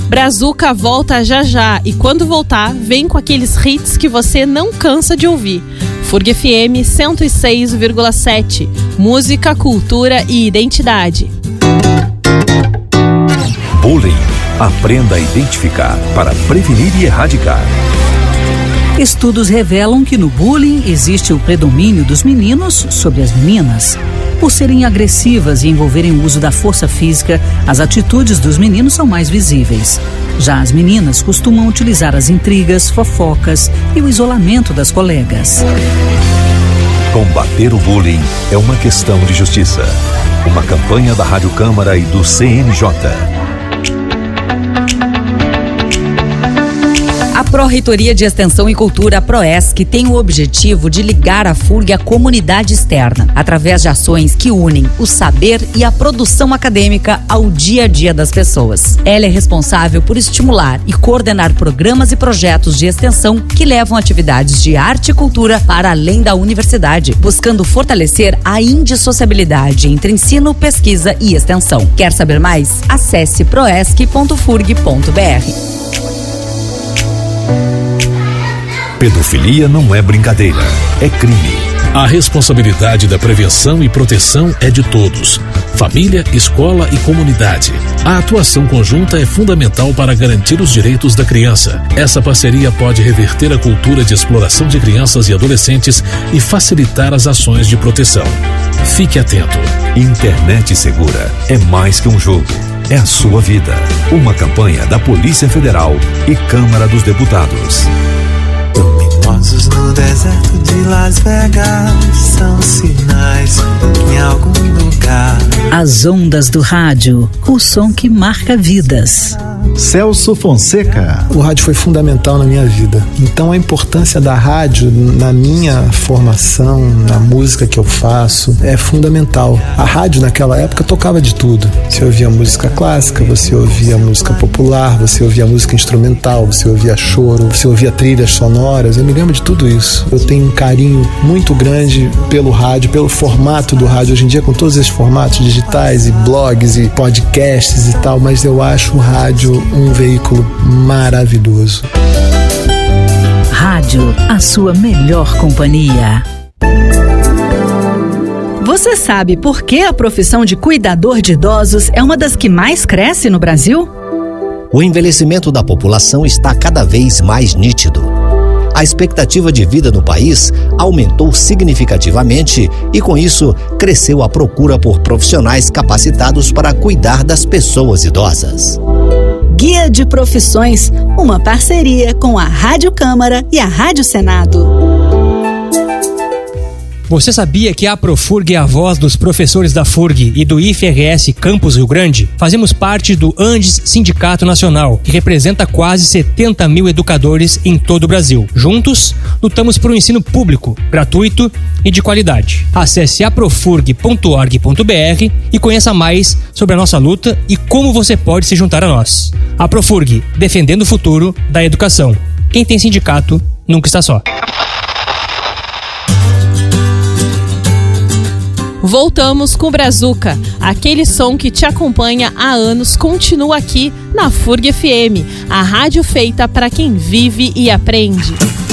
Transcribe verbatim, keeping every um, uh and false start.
Brazuca volta já já e quando voltar, vem com aqueles hits que você não cansa de ouvir. F U R G F M cento e seis vírgula sete. Música, cultura e identidade. Bullying. Aprenda a identificar para prevenir e erradicar. Estudos revelam que no bullying existe o predomínio dos meninos sobre as meninas. Por serem agressivas e envolverem o uso da força física, as atitudes dos meninos são mais visíveis. Já as meninas costumam utilizar as intrigas, fofocas e o isolamento das colegas. Combater o bullying é uma questão de justiça. Uma campanha da Rádio Câmara e do C N J. A Pró-Reitoria de Extensão e Cultura, a PROESC, tem o objetivo de ligar a F U R G à comunidade externa, através de ações que unem o saber e a produção acadêmica ao dia a dia das pessoas. Ela é responsável por estimular e coordenar programas e projetos de extensão que levam atividades de arte e cultura para além da universidade, buscando fortalecer a indissociabilidade entre ensino, pesquisa e extensão. Quer saber mais? Acesse proesc ponto furg ponto br. Pedofilia não é brincadeira, é crime. A responsabilidade da prevenção e proteção é de todos. Família, escola e comunidade. A atuação conjunta é fundamental para garantir os direitos da criança. Essa parceria pode reverter a cultura de exploração de crianças e adolescentes e facilitar as ações de proteção. Fique atento. Internet segura é mais que um jogo. É a sua vida. Uma campanha da Polícia Federal e Câmara dos Deputados. Luminosos no deserto de Las Vegas são sinais em algum lugar. As ondas do rádio, o som que marca vidas. Celso Fonseca. O rádio foi fundamental na minha vida. Então a importância da rádio na minha formação, na música que eu faço, é fundamental. A rádio naquela época tocava de tudo. Você ouvia música clássica, você ouvia música popular, você ouvia música instrumental, você ouvia choro, você ouvia trilhas sonoras. Eu me lembro de tudo isso. Eu tenho um carinho muito grande pelo rádio, pelo formato do rádio. Hoje em dia, com todos esses formatos digitais e blogs e podcasts e tal, mas eu acho o rádio um veículo maravilhoso. Rádio, a sua melhor companhia. Você sabe por que a profissão de cuidador de idosos é uma das que mais cresce no Brasil? O envelhecimento da população está cada vez mais nítido. A expectativa de vida no país aumentou significativamente e, com isso, cresceu a procura por profissionais capacitados para cuidar das pessoas idosas. Guia de Profissões, uma parceria com a Rádio Câmara e a Rádio Senado. Você sabia que a Profurg é a voz dos professores da F U R G e do I F R S Campus Rio Grande? Fazemos parte do Andes Sindicato Nacional, que representa quase setenta mil educadores em todo o Brasil. Juntos, lutamos por um ensino público, gratuito e de qualidade. Acesse aprofurg ponto org ponto br e conheça mais sobre a nossa luta e como você pode se juntar a nós. A Profurg, defendendo o futuro da educação. Quem tem sindicato nunca está só. Voltamos com Brazuca. Aquele som que te acompanha há anos continua aqui na F U R G F M, a rádio feita para quem vive e aprende.